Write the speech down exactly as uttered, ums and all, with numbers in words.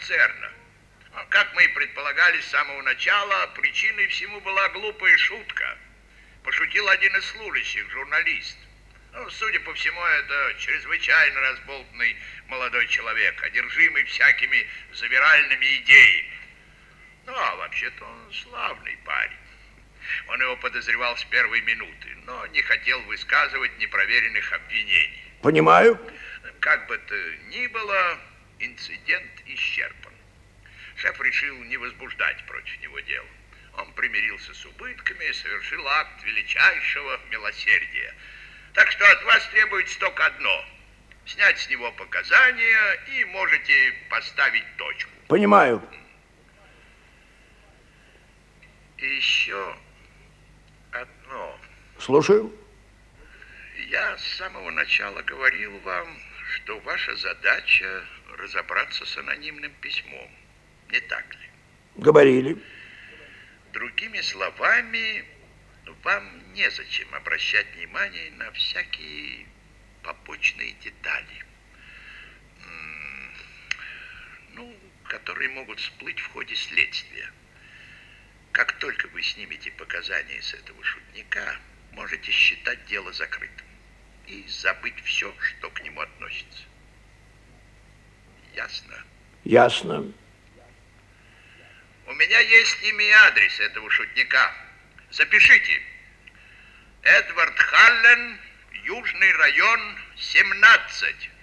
концерна. Как мы и предполагали с самого начала, причиной всему была глупая шутка. Пошутил один из служащих, журналист. Ну, судя по всему, это чрезвычайно разболтанный молодой человек, одержимый всякими завиральными идеями. Ну, а вообще-то он славный парень. Он его подозревал с первой минуты, но не хотел высказывать непроверенных обвинений. Понимаю. Как бы то ни было, инцидент исчерпан. Шеф решил не возбуждать против него дело. Он примирился с убытками и совершил акт величайшего милосердия. Так что от вас требуется только одно. Снять с него показания, и можете поставить точку. Понимаю. И еще одно. Слушаю. Я с самого начала говорил вам, что ваша задача разобраться с анонимным письмом. Не так ли? Говорили. Другими словами, вам незачем обращать внимание на всякие побочные детали, ну, которые могут всплыть в ходе следствия. Как только вы снимете показания с этого шутника, можете считать дело закрытым и забыть все, что к нему относится. Ясно? Ясно. У меня есть имя и адрес этого шутника. Запишите. Эдвард Халлен, Южный район, семнадцать.